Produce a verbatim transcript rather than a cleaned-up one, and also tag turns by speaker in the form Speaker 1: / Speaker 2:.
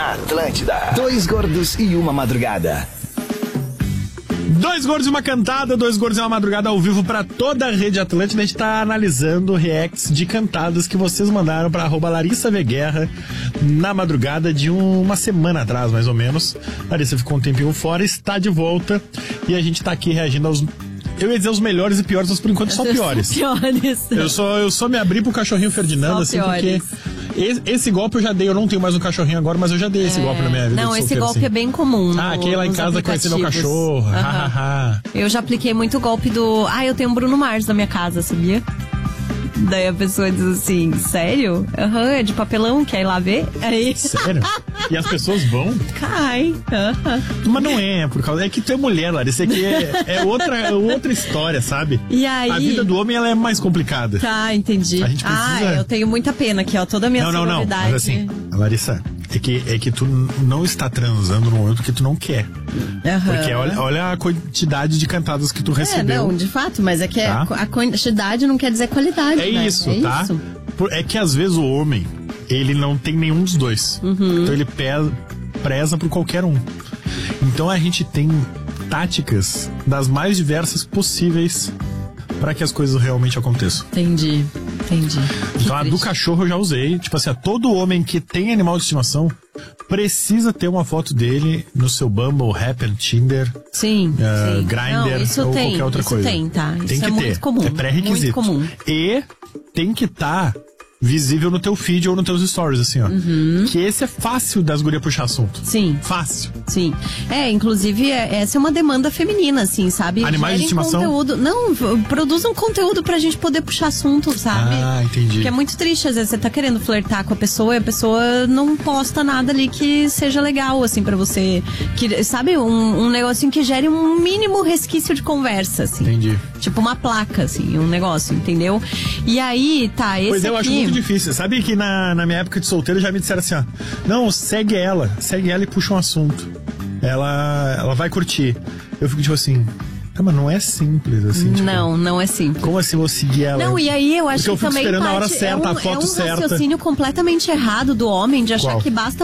Speaker 1: na Atlântida. Dois gordos e uma madrugada.
Speaker 2: Dois gordos e uma cantada, dois gordos e uma madrugada ao vivo pra toda a rede Atlântida. A gente tá analisando reacts de cantadas que vocês mandaram pra arroba Larissa Veguerra na madrugada de uma semana atrás, mais ou menos. Larissa ficou um tempinho fora, está de volta e a gente tá aqui reagindo aos... Eu ia dizer os melhores e piores, mas por enquanto só piores.
Speaker 3: Piores.
Speaker 2: Eu só, eu só me abri pro cachorrinho Ferdinando,
Speaker 3: Só
Speaker 2: assim,
Speaker 3: piores.
Speaker 2: porque... Esse, esse golpe eu já dei, eu não tenho mais um cachorrinho agora, mas eu já dei esse
Speaker 3: É,
Speaker 2: golpe na minha vida.
Speaker 3: Não,
Speaker 2: de
Speaker 3: esse
Speaker 2: solteiro,
Speaker 3: golpe
Speaker 2: assim.
Speaker 3: é bem comum.
Speaker 2: Ah,
Speaker 3: no,
Speaker 2: aquele lá em casa conheci meu cachorro.
Speaker 3: Uhum. Eu já apliquei muito golpe do... Ah, eu tenho um Bruno Mars na minha casa, sabia? Daí a pessoa diz assim, sério? Aham, uhum, é de papelão, quer ir lá ver? Aí...
Speaker 2: Sério? E as pessoas vão?
Speaker 3: Cai. Uhum.
Speaker 2: Mas não é, por causa... É que tu é mulher, Larissa. Isso aqui é, é outra, é outra história, sabe?
Speaker 3: E aí...
Speaker 2: A vida do homem, ela é mais complicada.
Speaker 3: Tá, entendi.
Speaker 2: A gente precisa...
Speaker 3: Ah, eu tenho muita pena aqui, ó. Toda a minha
Speaker 2: Não, não, não. Mas assim, Larissa... É que, é que tu não está transando no momento que tu não quer.
Speaker 3: Uhum.
Speaker 2: Porque olha, olha a quantidade de cantadas que tu recebeu.
Speaker 3: É, não, de fato, mas é que
Speaker 2: tá?
Speaker 3: a quantidade não quer dizer qualidade,
Speaker 2: É
Speaker 3: né?
Speaker 2: isso,
Speaker 3: é
Speaker 2: tá?
Speaker 3: Isso.
Speaker 2: É que às vezes o homem, ele não tem nenhum dos dois.
Speaker 3: Uhum.
Speaker 2: Então ele pesa, preza por qualquer um. Então a gente tem táticas das mais diversas possíveis para que as coisas realmente aconteçam.
Speaker 3: Entendi, entendi.
Speaker 2: Então a do cachorro eu já usei. Tipo assim, todo homem que tem animal de estimação precisa ter uma foto dele no seu Bumble, Happn, Tinder,
Speaker 3: sim,
Speaker 2: uh,
Speaker 3: sim.
Speaker 2: Grindr
Speaker 3: Não, isso
Speaker 2: ou
Speaker 3: tem,
Speaker 2: qualquer outra
Speaker 3: isso
Speaker 2: coisa.
Speaker 3: Tem, tá?
Speaker 2: Tem
Speaker 3: isso
Speaker 2: que
Speaker 3: é
Speaker 2: ter.
Speaker 3: Muito comum,
Speaker 2: é pré-requisito.
Speaker 3: Muito comum.
Speaker 2: E tem que estar tá visível no teu feed ou nos teus stories, assim, ó.
Speaker 3: Uhum.
Speaker 2: Que esse é fácil das gurias puxar assunto.
Speaker 3: Sim.
Speaker 2: Fácil.
Speaker 3: Sim. É, inclusive, é, essa é uma demanda feminina, assim, sabe?
Speaker 2: Animais de
Speaker 3: Gerem
Speaker 2: estimação?
Speaker 3: Conteúdo. Não, produzam conteúdo pra gente poder puxar assunto, sabe?
Speaker 2: Ah, entendi.
Speaker 3: Porque é muito triste, às vezes você tá querendo flertar com a pessoa e a pessoa não posta nada ali que seja legal, assim, pra você. Que, sabe, um, um negocinho que gere um mínimo resquício de conversa, assim.
Speaker 2: Entendi.
Speaker 3: Tipo uma placa, assim, um negócio, entendeu? E aí, tá, esse
Speaker 2: Pois é, eu
Speaker 3: aqui...
Speaker 2: acho muito difícil. Sabe que na, na minha época de solteiro já me disseram assim, ó. Não, segue ela. Segue ela e puxa um assunto. Ela, ela vai curtir. Eu fico tipo assim... Tá, mas não é simples, assim. Tipo,
Speaker 3: não, não é simples.
Speaker 2: Como assim vou seguir ela?
Speaker 3: Não, e aí eu acho
Speaker 2: Porque eu
Speaker 3: que
Speaker 2: fico
Speaker 3: também
Speaker 2: esperando a hora
Speaker 3: parte,
Speaker 2: certa,
Speaker 3: é um,
Speaker 2: a foto
Speaker 3: é um
Speaker 2: certa.
Speaker 3: raciocínio completamente errado do homem de achar
Speaker 2: Qual?
Speaker 3: que basta